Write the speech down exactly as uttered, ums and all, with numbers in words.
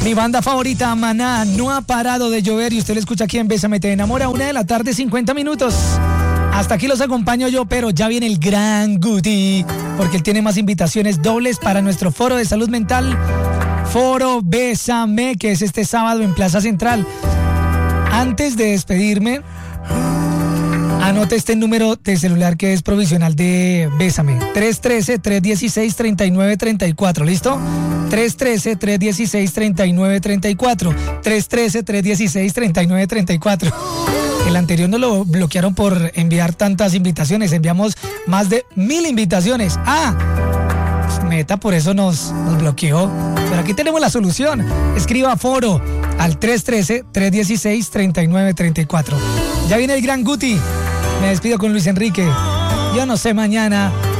Mi banda favorita, Maná, no ha parado de llover y usted lo escucha aquí en Bésame Te Enamora, una de la tarde, cincuenta minutos. Hasta aquí los acompaño yo, pero ya viene el gran Guti, porque él tiene más invitaciones dobles para nuestro foro de salud mental, Foro Bésame, que es este sábado en Plaza Central. Antes de despedirme, anote este número de celular que es provisional de Bésame, tres uno tres, tres uno seis, tres nueve tres cuatro, ¿listo? tres uno tres, tres uno seis, tres nueve tres cuatro, tres uno tres, tres uno seis, tres nueve tres cuatro. El anterior nos lo bloquearon por enviar tantas invitaciones, enviamos más de mil invitaciones. Ah, Meta por eso nos, nos bloqueó, pero aquí tenemos la solución. Escriba foro al tres uno tres, tres uno seis, tres nueve tres cuatro. Ya viene el gran Guti. Me despido con Luis Enrique. Yo no sé mañana,